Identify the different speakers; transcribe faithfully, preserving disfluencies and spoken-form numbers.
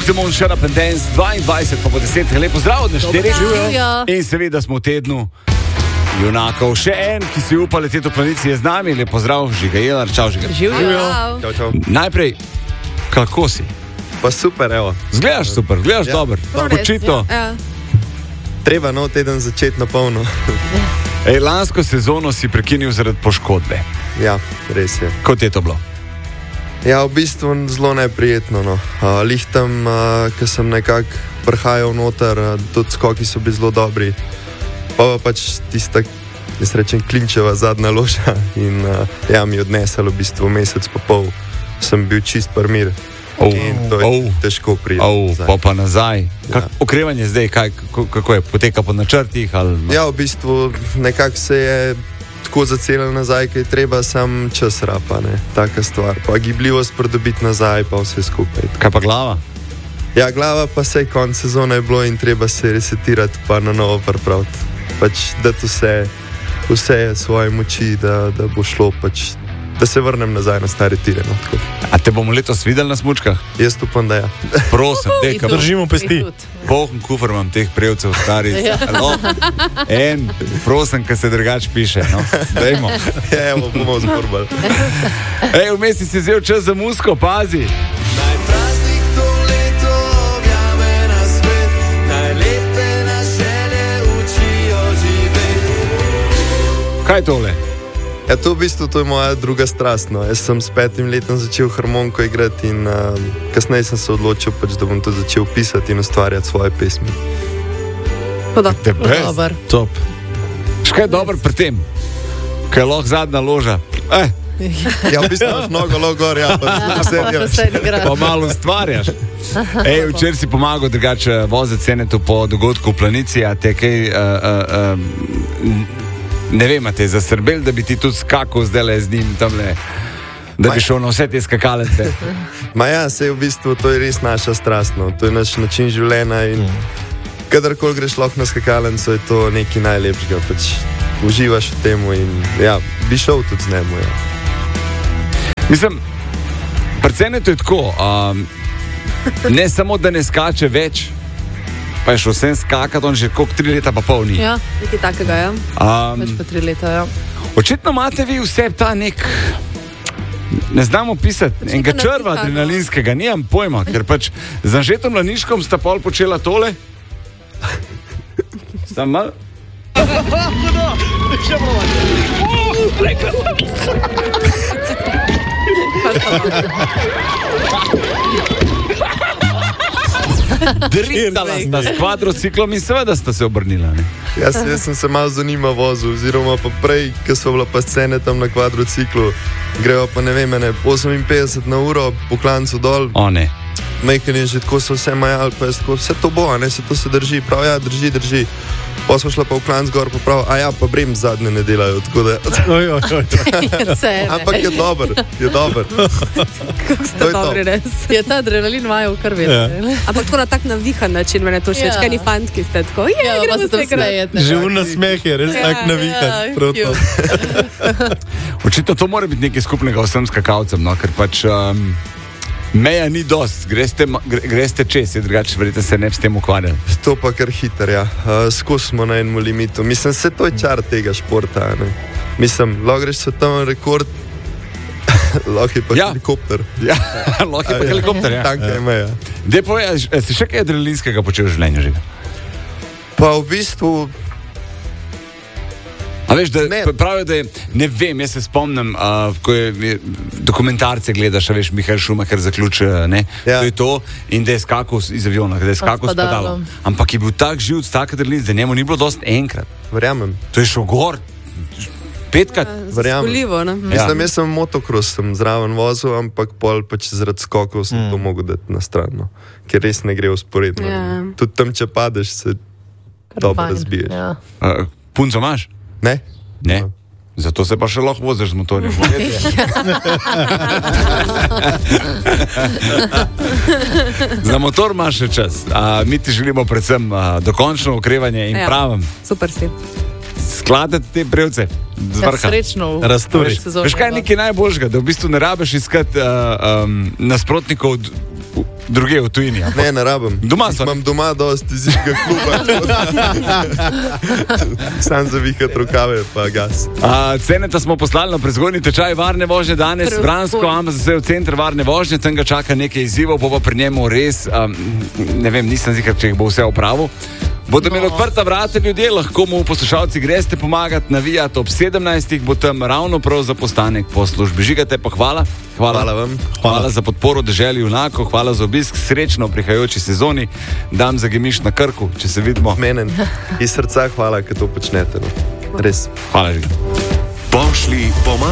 Speaker 1: Octomon Shut Up and Dance, dvaindvajset pa po deset, lepo zdrav, da štirih in seveda smo v tednu junakov. Še en, ki si upa leteti v planici, je z nami, lepo zdrav, Žiga Jelar, čau Žiga.
Speaker 2: Živijo.
Speaker 3: Čau, čau.
Speaker 1: Najprej, kako si?
Speaker 3: Pa super, evo.
Speaker 1: Zgledaš super, gledaš ja. Dober, počito.
Speaker 2: Ja.
Speaker 3: Treba nov teden začeti na polno.
Speaker 1: Ej, lansko sezono si prekinil zaradi poškodbe.
Speaker 3: Ja, res je.
Speaker 1: Kot je to bilo?
Speaker 3: Ja, v bistvu zelo neprijetno. No. Uh, Lihtam, uh, ko sem nekako prihajal noter, uh, tudi skoki so bili zelo dobri. Pa pa pač tista, jaz rečem, klinčeva zadnja loža in uh, ja, mi odnesel v bistvu mesec pa pol. Sem bil čist parmir.
Speaker 1: Oh,
Speaker 3: in to je
Speaker 1: oh,
Speaker 3: težko priti.
Speaker 1: Oh, pa pa nazaj. Kak,
Speaker 3: Ja.
Speaker 1: Okrevanje zdaj, kaj, kako, kako je, poteka po načrtih? Ali, no?
Speaker 3: Ja, v bistvu nekako se je tako zacelil nazaj, kaj treba, sam čas rapa, ne, taka stvar. Pa gibljivost pridobiti nazaj, pa vse skupaj.
Speaker 1: Kaj pa glava?
Speaker 3: Ja, glava pa se je konc sezone je bilo in treba se resetirati, pa na novo pripraviti. Pač dati vse, vse svoje moči, da, da bo šlo, pač, da se vrnem nazaj na stare tire. No, tako.
Speaker 1: A te bomo letos videli na smučkah?
Speaker 3: Jaz upam, da ja.
Speaker 1: Prosim, te, kam
Speaker 4: Držimo pesti.
Speaker 1: poln kufr imam teh prejevcev starih.
Speaker 2: Ja.
Speaker 1: No, en, prosim, kaj se drugače piše. No, dajmo.
Speaker 3: Ja, evo, bomo zborbali.
Speaker 1: Ej, vmes si vzel čas za musko, pazi. Kaj je tole?
Speaker 3: Ja, to v bistvu to je moja druga strast. No. Jaz sem s petim letom začel harmoniko igrati in uh, kasneje sem se odločil, pač, da bom to začel pisati in ustvarjati svoje pesmi.
Speaker 1: The best.
Speaker 2: Dobar.
Speaker 4: Top.
Speaker 1: Še kaj je dobro pri tem? Kaj je lahko zadnja loža? Eh,
Speaker 3: Ja, v bistvu imaš mnogo lo gor, ja, pa vse delaš.
Speaker 1: pa malo ustvarjaš. Ej, včeraj si pomagal drugače voziti Cenetu po dogodku v planici, a te kaj, uh, uh, uh, ne vem, a te je zasrbel, da bi ti tudi skakal zdaj z njim tamle, da bi šel na vse te skakalence.
Speaker 3: Ma ja, sej v bistvu to je res naša strast, no. To je naš način življenja in kadarkoli greš lahko na skakalnico, je to nekaj najlepšega, pač uživaš v temu in ja, bi šel tudi z njemu, ja.
Speaker 1: Mislim, pri Cenetu je tako, um, ne samo, da ne skače več, pa je šel vsem skakati, on že koliko tri leta pa pol ni.
Speaker 2: Ja, nekaj takega, ja.
Speaker 1: Um,
Speaker 2: Več pa tri leta, ja.
Speaker 1: Očitno imate vi vse ta nek, ne znamo pisati, enega črva
Speaker 2: napiha, no.
Speaker 1: adrenalinskega, nimam pojma, ker pač z Anžetom Laniškom sta pol počela tole. Sam mal? Dritala sta s kvadrociklom in seveda sta se obrnila. Ne?
Speaker 3: Jaz, jaz sem se malo zanimal vozil, oziroma pa prej, ko so bila pa scene tam na kvadrociklu, grejo pa ne vem, ne, oseminpetdeset na uro po klancu dol,
Speaker 1: O ne.
Speaker 3: majhen in že tako so vse majali, pa jaz tako, vse to bo, a ne, se to se drži, prav, ja, drži, drži. Pa smo šla pa v klanc gor, pa prav, a ja, pa brem zadnje ne delajo, tako da...
Speaker 4: Oj, oj, oj.
Speaker 3: Ampak je dober, je dober.
Speaker 2: Kako ste
Speaker 3: To je to.
Speaker 2: dobri, res. Je ta adrenalin vaja v krvi.
Speaker 4: Ja.
Speaker 2: Ampak tako na tak navihan način, mene to všeč,
Speaker 5: Ja.
Speaker 2: kaj ni fantki ste tako. Je,
Speaker 5: Ja, pa
Speaker 2: gremo
Speaker 5: se
Speaker 2: se
Speaker 5: tam
Speaker 2: igrati.
Speaker 5: smejete.
Speaker 4: Že unna smeh je, res
Speaker 2: Ja,
Speaker 4: tak navihan.
Speaker 2: ja,
Speaker 4: Prav to.
Speaker 1: Očitno to mora biti nekaj skupnega vsem skakalcem, no, ker pač um, meja ni dost, greste, ma- gre, greste čez, je drugače, verjete se ne bi s tem ukvarjali.
Speaker 3: To pa kar hiter, ja. Uh, Skozi smo na enem limitu. Mislim, se to je čar tega športa, ne. Mislim, lahko greš svetovni rekord, lahko je pa
Speaker 1: Ja.
Speaker 3: helikopter.
Speaker 1: Ja, lahko je pa helikopter, ja.
Speaker 3: Tanka je meja.
Speaker 1: Dej povej, a ž- a si še kaj adrenalinskega počel v življenju, Žiga?
Speaker 3: Pa v bistvu,
Speaker 1: A veš, da
Speaker 3: Ne.
Speaker 1: pravijo, da je, ne vem, jaz se spomnim, uh, ko je, je dokumentarce gledaš, a veš, Mihael Schumacher zaključi, ne,
Speaker 3: Ja.
Speaker 1: to je to, in da je skakal s- iz aviona, da je skakal s
Speaker 5: spadalom.
Speaker 1: padalom. Ampak je bil tak živc, tak adrenalin, da njemu ni bilo dost enkrat.
Speaker 3: verjamem.
Speaker 1: To je šel gor, petkrat.
Speaker 3: Verjamem.
Speaker 2: Zaskoljivo, ne?
Speaker 1: Ja.
Speaker 3: Mislim, jaz sem motocross sem zraven vozil, ampak pol pač zaradi skokov sem mm. to mogel dati na stran, no. Ker res ne gre usporedno.
Speaker 2: Ja.
Speaker 3: Tudi tam, če padeš, se dobro
Speaker 5: fajn,
Speaker 3: razbiješ.
Speaker 5: Ja.
Speaker 1: Uh, punco imaš?
Speaker 3: Ne?
Speaker 1: Ne.
Speaker 3: No.
Speaker 1: Zato se pa še lahko voziš z motorjem. Za motor imaš še čas. A, mi ti želimo predvsem a, dokončno okrevanje in
Speaker 2: Ja.
Speaker 1: pravim,
Speaker 2: Super si.
Speaker 1: skladati te brevce z
Speaker 5: Ja,
Speaker 1: vrha.
Speaker 5: srečno v
Speaker 4: Razturi.
Speaker 5: sezoni.
Speaker 1: Veš kaj je nekaj najboljšega, da v bistvu ne rabiš iskati uh, um, nasprotnikov d- v- druge v tujini. Ampak.
Speaker 3: Ne, ne rabim.
Speaker 1: Doma so.
Speaker 3: Imam doma dosti zimskega kluba. Sam zavihati rokave, pa gas.
Speaker 1: A, Ceneta smo poslali na prezgodnji tečaj varne vožnje danes,
Speaker 2: Prezgodnji.
Speaker 1: Bransko, ampak se v center varne vožnje, tam ga čaka nekaj izzivov, bo pa pri njemu res, um, ne vem, nisem zikar, če jih bo vse opravil. Bodo imeli odprta vrata ljudje, lahko mu poslušalci greste pomagati, navijati ob sedemnajstih, bo tam ravno prav za postanek po službi. Žigate pa hvala. Hvala,
Speaker 3: Hvala vam.
Speaker 1: Hvala, hvala za podporo deželi junako, hvala za obisk, srečno v prihajajoči sezoni. Dam za gemiš na Krku, če se vidimo.
Speaker 3: Menen. Iz srca hvala, ker to počnete. No. Res.
Speaker 1: Hvala, Žiga.
Speaker 5: Pošli pomagati.